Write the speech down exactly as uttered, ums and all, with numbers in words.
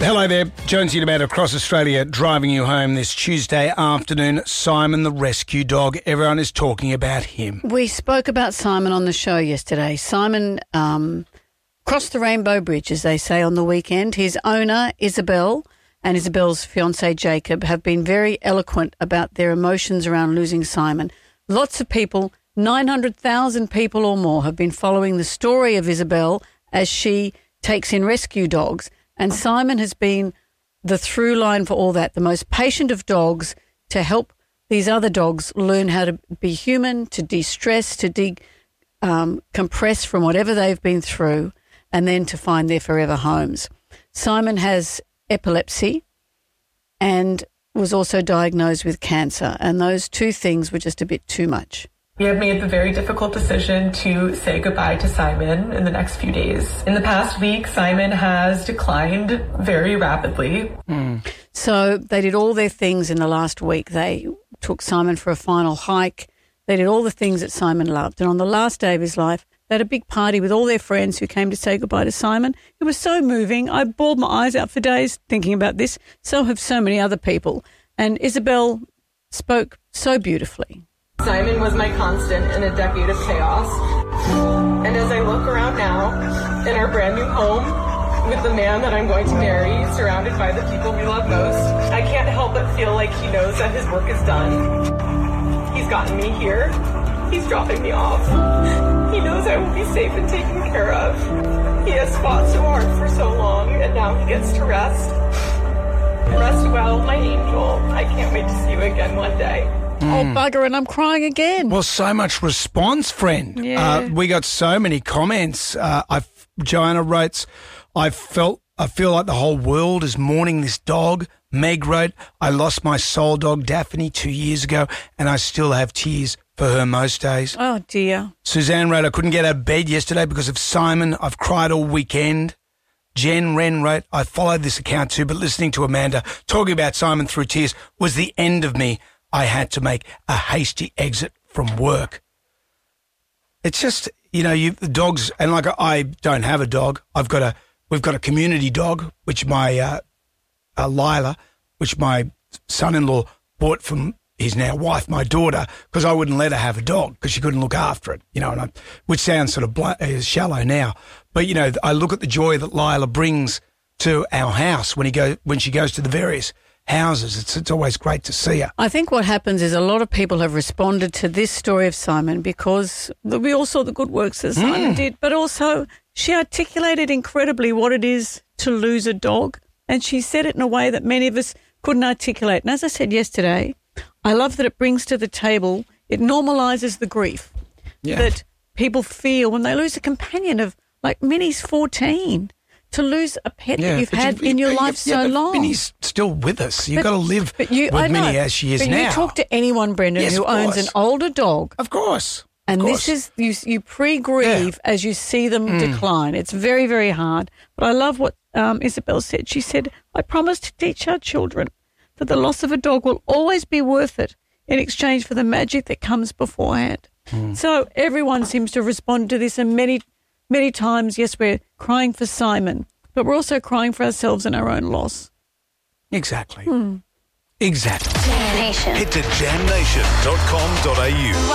Hello there, Jonesy and Amanda across Australia driving you home this Tuesday afternoon. Simon the rescue dog, everyone is talking about him. We spoke about Simon on the show yesterday. Simon um, crossed the Rainbow Bridge, as they say, on the weekend. His owner, Isabel, and Isabel's fiancé, Jacob, have been very eloquent about their emotions around losing Simon. Lots of people, nine hundred thousand people or more, have been following the story of Isabel as she takes in rescue dogs. And Simon has been the through line for all that, the most patient of dogs to help these other dogs learn how to be human, to de-stress, to de- um, compress from whatever they've been through, and then to find their forever homes. Simon has epilepsy and was also diagnosed with cancer, and those two things were just a bit too much. We have made the very difficult decision to say goodbye to Simon in the next few days. In the past week, Simon has declined very rapidly. Mm. So they did all their things in the last week. They took Simon for a final hike. They did all the things that Simon loved. And on the last day of his life, they had a big party with all their friends who came to say goodbye to Simon. It was so moving. I bawled my eyes out for days thinking about this. So have so many other people. And Isabel spoke so beautifully. Simon was my constant in a decade of chaos. And as I look around now in our brand new home with the man that I'm going to marry, surrounded by the people we love most, I can't help but feel like he knows that his work is done. He's gotten me here. He's dropping me off. He knows I will be safe and taken care of. He has fought so hard for so long, and now he gets to rest. Rest well, my angel. I can't wait to see you again one day. Mm. Oh, bugger, and I'm crying again. Well, so much response, friend. Yeah. Uh, we got so many comments. Uh, I, Joanna writes, I felt, I feel like the whole world is mourning this dog. Meg wrote, I lost my soul dog, Daphne, two years ago, and I still have tears for her most days. Oh, dear. Suzanne wrote, I couldn't get out of bed yesterday because of Simon. I've cried all weekend. Jen Wren wrote, I followed this account too, but listening to Amanda talking about Simon through tears was the end of me. I had to make a hasty exit from work. It's just, you know, you dogs, and like I don't have a dog. I've got a, we've got a community dog, which my, uh, uh, Lila, which my son-in-law bought from his now wife, my daughter, because I wouldn't let her have a dog because she couldn't look after it, you know, and I, which sounds sort of bl- uh, shallow now. But, you know, I look at the joy that Lila brings to our house when he go, when she goes to the various houses. It's it's always great to see her. I think what happens is a lot of people have responded to this story of Simon because we all saw the good works that Simon mm. did, but also she articulated incredibly what it is to lose a dog, and she said it in a way that many of us couldn't articulate. And as I said yesterday, I love that it brings to the table, it normalises the grief yeah. that people feel when they lose a companion of, like, Minnie's fourteen. To lose a pet yeah, that you've had you, in your life yeah, so yeah, long. Minnie's still with us. You've got to live you, with Minnie as she is but now. But you talk to anyone, Brendan, yes, who owns an older dog. Of course. And of course. this is, you, you pre-grieve yeah. as you see them mm. decline. It's very, very hard. But I love what um, Isabel said. She said, I promise to teach our children that the loss of a dog will always be worth it in exchange for the magic that comes beforehand. Mm. So everyone seems to respond to this, and many Many times, yes, we're crying for Simon, but we're also crying for ourselves and our own loss. Exactly. Hmm. Exactly. Jam Nation. Head to jam nation dot com dot a u.